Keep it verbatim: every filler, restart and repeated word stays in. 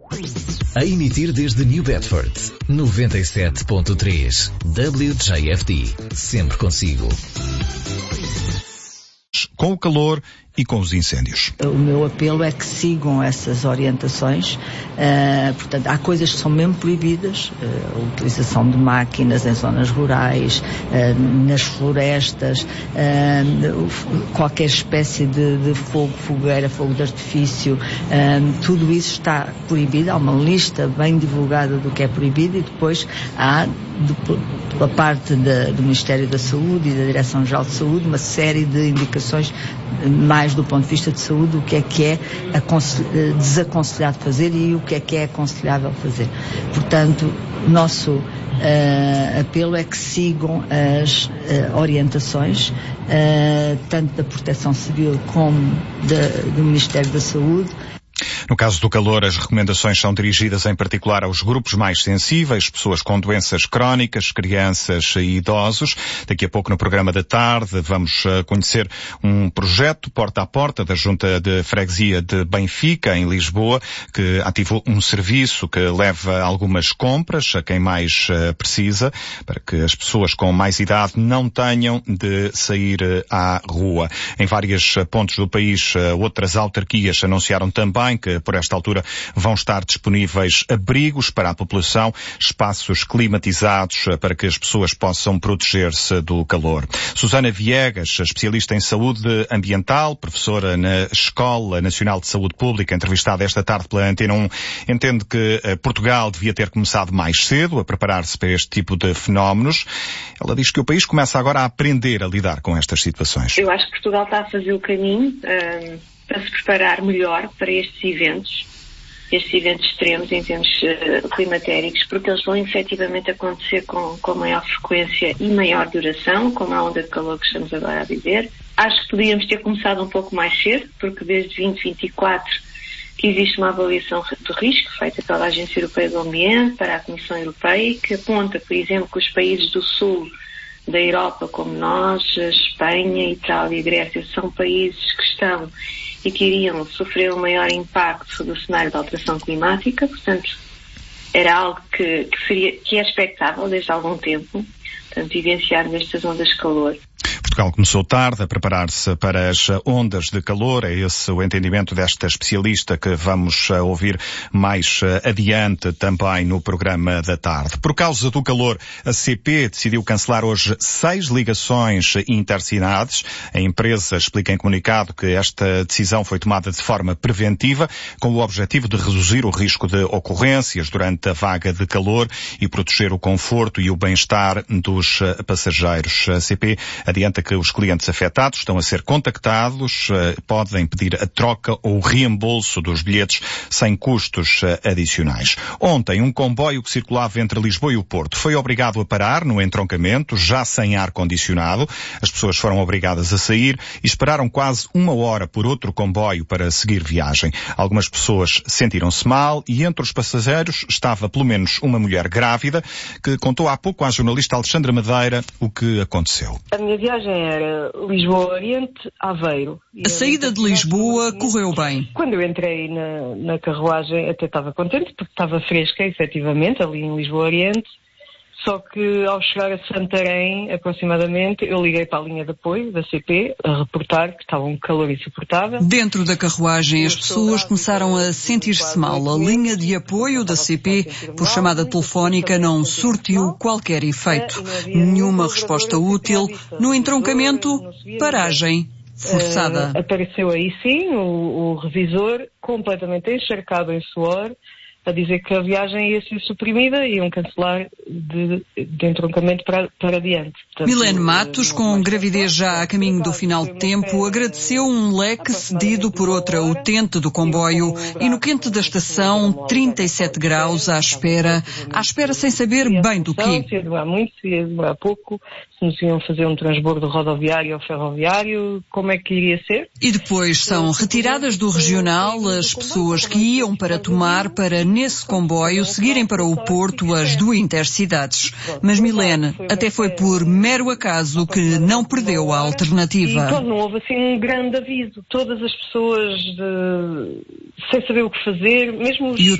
A emitir desde New Bedford, noventa e sete ponto três, W J F D, sempre consigo. Com o calor e com os incêndios. O meu apelo é que sigam essas orientações. Uh, portanto, há coisas que são mesmo proibidas, uh, a utilização de máquinas em zonas rurais, uh, nas florestas, uh, qualquer espécie de, de fogo, fogueira, fogo de artifício, uh, tudo isso está proibido. Há uma lista bem divulgada do que é proibido e depois há, do, da parte da, do Ministério da Saúde e da Direção-Geral de Saúde, uma série de indicações mais do ponto de vista de saúde, o que é que é desaconselhado fazer e o que é que é aconselhável fazer. Portanto, nosso uh, apelo é que sigam as uh, orientações, uh, tanto da Proteção Civil como da, do Ministério da Saúde. No caso do calor, as recomendações são dirigidas em particular aos grupos mais sensíveis, pessoas com doenças crónicas, crianças e idosos. Daqui a pouco no programa da tarde vamos conhecer um projeto porta a porta da Junta de Freguesia de Benfica, em Lisboa, que ativou um serviço que leva algumas compras a quem mais precisa, para que as pessoas com mais idade não tenham de sair à rua. Em vários pontos do país, outras autarquias anunciaram também que por esta altura vão estar disponíveis abrigos para a população, espaços climatizados para que as pessoas possam proteger-se do calor. Susana Viegas, especialista em saúde ambiental, professora na Escola Nacional de Saúde Pública, entrevistada esta tarde pela Antena um, entende que Portugal devia ter começado mais cedo a preparar-se para este tipo de fenómenos. Ela diz que o país começa agora a aprender a lidar com estas situações. Eu acho que Portugal está a fazer o caminho um... para se preparar melhor para estes eventos, estes eventos extremos em termos uh, climatéricos, porque eles vão efetivamente acontecer com, com maior frequência e maior duração, como a onda de calor que estamos agora a viver. Acho que podíamos ter começado um pouco mais cedo, porque desde vinte vinte e quatro que existe uma avaliação do risco feita pela Agência Europeia do Ambiente para a Comissão Europeia, que aponta, por exemplo, que os países do sul da Europa, como nós, Espanha, Itália e Grécia, são países que estão e que iriam sofrer um maior impacto do cenário de alteração climática. Portanto, era algo que, que, seria, que é expectável desde há algum tempo, portanto, vivenciarmos estas ondas de calor. Portugal começou tarde a preparar-se para as ondas de calor. É esse o entendimento desta especialista que vamos ouvir mais adiante também no programa da tarde. Por causa do calor, a C P decidiu cancelar hoje seis ligações intercidades. A empresa explica em comunicado que esta decisão foi tomada de forma preventiva, com o objetivo de reduzir o risco de ocorrências durante a vaga de calor e proteger o conforto e o bem-estar dos passageiros. A C P adianta que os clientes afetados estão a ser contactados, podem pedir a troca ou o reembolso dos bilhetes sem custos adicionais. Ontem, um comboio que circulava entre Lisboa e o Porto foi obrigado a parar no entroncamento, já sem ar-condicionado. As pessoas foram obrigadas a sair e esperaram quase uma hora por outro comboio para seguir viagem. Algumas pessoas sentiram-se mal e entre os passageiros estava pelo menos uma mulher grávida que contou há pouco à jornalista Alexandra Madeira o que aconteceu. A minha viagem era Lisboa Oriente, Aveiro. A saída de Lisboa correu bem. Quando eu entrei na, na carruagem até estava contente, porque estava fresca, efetivamente, ali em Lisboa Oriente. Só que ao chegar a Santarém, aproximadamente, eu liguei para a linha de apoio da C P a reportar que estava um calor insuportável. Dentro da carruagem, as pessoas começaram a sentir-se mal. A linha de apoio da C P, por chamada telefónica, não surtiu qualquer efeito. Nenhuma resposta útil. No entroncamento, paragem forçada. Uh, apareceu aí sim o, o revisor completamente encharcado em suor, a dizer que a viagem ia ser suprimida e iam cancelar de, de entroncamento para, para adiante. Portanto, Milene Matos, com gravidez já a caminho do final de tempo, agradeceu um leque cedido por outra utente do comboio e no quente da estação, trinta e sete graus à espera, à espera sem saber bem do quê. Se ia demorar muito, se ia demorar pouco, se nos iam fazer um transbordo rodoviário ou ferroviário, como é que iria ser? E depois são retiradas do regional as pessoas que iam para tomar para nesse comboio seguirem para o Porto as do Intercidades. Mas Milene até foi por mero acaso que não perdeu a alternativa. E não houve assim um grande aviso. Todas as pessoas de... sem saber o que fazer, mesmo os...